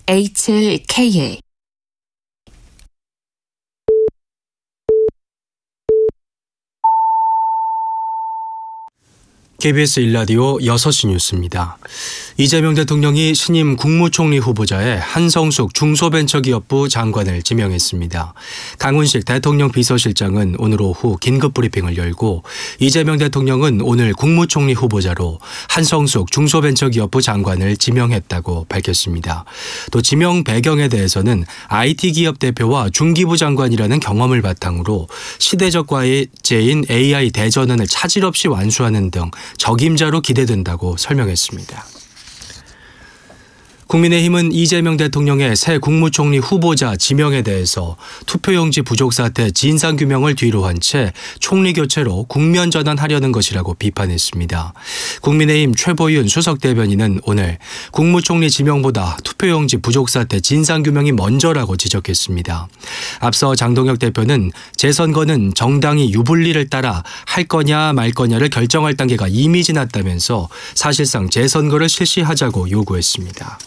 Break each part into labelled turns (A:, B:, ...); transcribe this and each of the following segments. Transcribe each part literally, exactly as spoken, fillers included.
A: 에이칠케이에이
B: 케이비에스 일 라디오 여섯 시 뉴스입니다. 이재명 대통령이 신임 국무총리 후보자에 한성숙 중소벤처기업부 장관을 지명했습니다. 강훈식 대통령 비서실장은 오늘 오후 긴급 브리핑을 열고 이재명 대통령은 오늘 국무총리 후보자로 한성숙 중소벤처기업부 장관을 지명했다고 밝혔습니다. 또 지명 배경에 대해서는 아이티 기업 대표와 중기부 장관이라는 경험을 바탕으로 시대적 과제인 에이아이 대전환을 차질 없이 완수하는 등 적임자로 기대된다고 설명했습니다. 국민의힘은 이재명 대통령의 새 국무총리 후보자 지명에 대해서 투표용지 부족 사태 진상규명을 뒤로 한 채 총리 교체로 국면 전환하려는 것이라고 비판했습니다. 국민의힘 최보윤 수석대변인은 오늘 국무총리 지명보다 투표용지 부족 사태 진상규명이 먼저라고 지적했습니다. 앞서 장동혁 대표는 재선거는 정당이 유불리를 따라 할 거냐 말 거냐를 결정할 단계가 이미 지났다면서 사실상 재선거를 실시하자고 요구했습니다.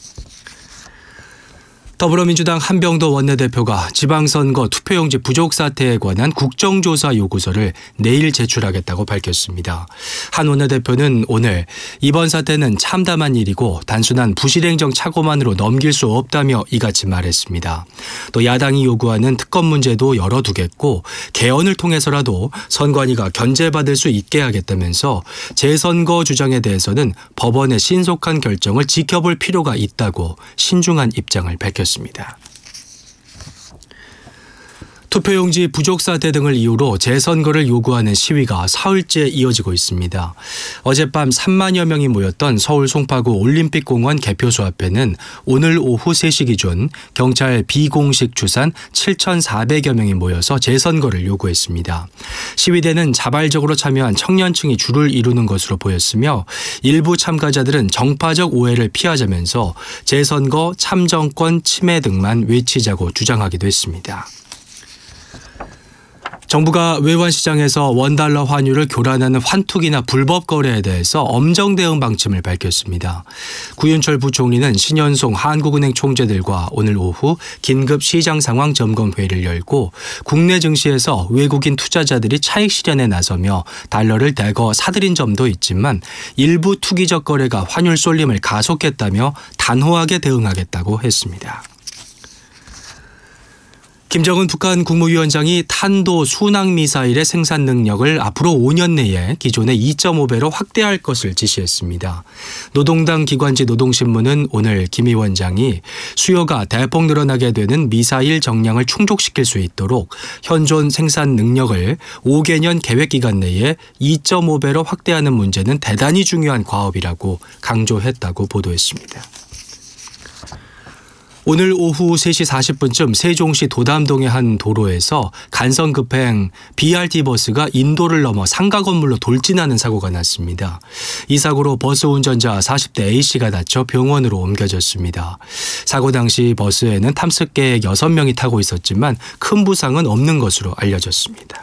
B: 더불어민주당 한병도 원내대표가 지방선거 투표용지 부족 사태에 관한 국정조사 요구서를 내일 제출하겠다고 밝혔습니다. 한 원내대표는 오늘 이번 사태는 참담한 일이고 단순한 부실행정 착오만으로 넘길 수 없다며 이같이 말했습니다. 또 야당이 요구하는 특검 문제도 열어두겠고 개헌을 통해서라도 선관위가 견제받을 수 있게 하겠다면서 재선거 주장에 대해서는 법원의 신속한 결정을 지켜볼 필요가 있다고 신중한 입장을 밝혔습니다. 투표용지 부족 사태 등을 이유로 재선거를 요구하는 시위가 사흘째 이어지고 있습니다. 어젯밤 삼만여 명이 모였던 서울 송파구 올림픽공원 개표소 앞에는 오늘 오후 세 시 기준 경찰 비공식 추산 칠천사백여 명이 모여서 재선거를 요구했습니다. 시위대는 자발적으로 참여한 청년층이 줄을 이루는 것으로 보였으며 일부 참가자들은 정파적 오해를 피하자면서 재선거 참정권 침해 등만 외치자고 주장하기도 했습니다. 정부가 외환시장에서 원달러 환율을 교란하는 환투기나 불법 거래에 대해서 엄정 대응 방침을 밝혔습니다. 구윤철 부총리는 신현송 한국은행 총재들과 오늘 오후 긴급 시장 상황 점검 회의를 열고 국내 증시에서 외국인 투자자들이 차익 실현에 나서며 달러를 대거 사들인 점도 있지만 일부 투기적 거래가 환율 쏠림을 가속했다며 단호하게 대응하겠다고 했습니다. 김정은 북한 국무위원장이 탄도 순항미사일의 생산 능력을 앞으로 오 년 내에 기존의 이 점 오 배로 확대할 것을 지시했습니다. 노동당 기관지 노동신문은 오늘 김 위원장이 수요가 대폭 늘어나게 되는 미사일 정량을 충족시킬 수 있도록 현존 생산 능력을 오 개년 계획기간 내에 이 점 오 배로 확대하는 문제는 대단히 중요한 과업이라고 강조했다고 보도했습니다. 오늘 오후 세 시 사십 분쯤 세종시 도담동의 한 도로에서 간선급행 비알티 버스가 인도를 넘어 상가 건물로 돌진하는 사고가 났습니다. 이 사고로 버스 운전자 사십 대 A씨가 다쳐 병원으로 옮겨졌습니다. 사고 당시 버스에는 탑승객 여섯 명이 타고 있었지만 큰 부상은 없는 것으로 알려졌습니다.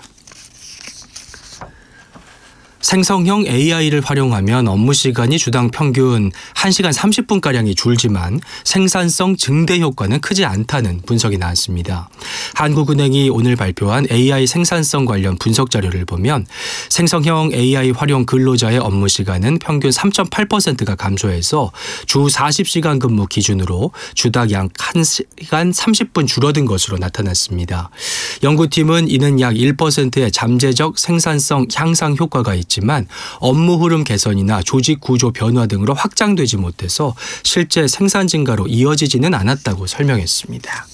B: 생성형 에이아이를 활용하면 업무 시간이 주당 평균 한 시간 삼십 분가량이 줄지만 생산성 증대 효과는 크지 않다는 분석이 나왔습니다. 한국은행이 오늘 발표한 에이아이 생산성 관련 분석 자료를 보면 생성형 에이아이 활용 근로자의 업무 시간은 평균 삼 점 팔 퍼센트가 감소해서 주 사십 시간 근무 기준으로 주당 약 한 시간 삼십 분 줄어든 것으로 나타났습니다. 연구팀은 이는 약 일 퍼센트의 잠재적 생산성 향상 효과가 있지 지만 업무 흐름 개선이나 조직 구조 변화 등으로 확장되지 못해서 실제 생산 증가로 이어지지는 않았다고 설명했습니다.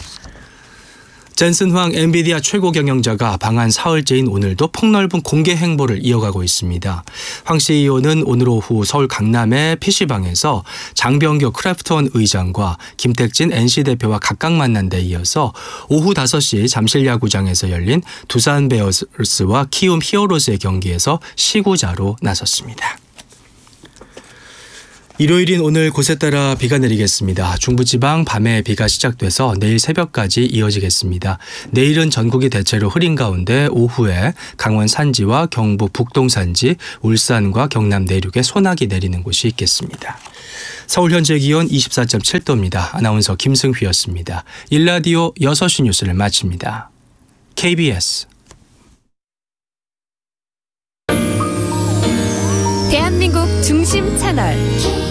B: 젠슨 황 엔비디아 최고 경영자가 방한 사흘째인 오늘도 폭넓은 공개 행보를 이어가고 있습니다. 황 씨이오는 오늘 오후 서울 강남의 피시방에서 장병규 크래프톤 의장과 김택진 엔씨 대표와 각각 만난 데 이어서 오후 다섯 시 잠실야구장에서 열린 두산 베어스와 키움 히어로즈의 경기에서 시구자로 나섰습니다. 일요일인 오늘 곳에 따라 비가 내리겠습니다. 중부지방 밤에 비가 시작돼서 내일 새벽까지 이어지겠습니다. 내일은 전국이 대체로 흐린 가운데 오후에 강원 산지와 경북 북동 산지, 울산과 경남 내륙에 소나기 내리는 곳이 있겠습니다. 서울 현재 기온 이십사 점 칠 도입니다. 아나운서 김승휘였습니다. 일라디오 여섯 시 뉴스를 마칩니다. 케이비에스
A: 대한민국 중심 채널